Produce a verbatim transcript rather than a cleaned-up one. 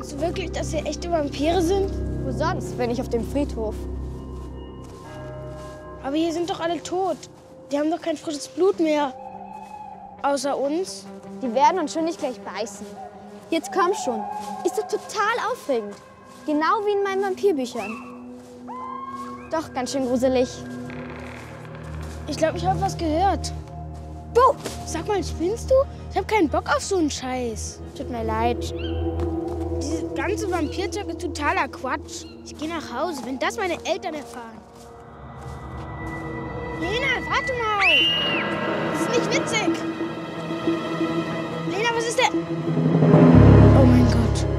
Glaubst du wirklich, dass hier echte Vampire sind? Wo sonst, wenn nicht auf dem Friedhof? Aber hier sind doch alle tot. Die haben doch kein frisches Blut mehr. Außer uns. Die werden uns schon nicht gleich beißen. Jetzt komm schon. Ist doch total aufregend. Genau wie in meinen Vampirbüchern. Doch, ganz schön gruselig. Ich glaube, ich habe was gehört. Buh! Sag mal, spinnst du? Ich habe keinen Bock auf so einen Scheiß. Tut mir leid. Diese ganze Vampirzeug ist totaler Quatsch. Ich gehe nach Hause, wenn das meine Eltern erfahren. Lena, warte mal! Das ist nicht witzig! Lena, was ist denn? Oh mein Gott.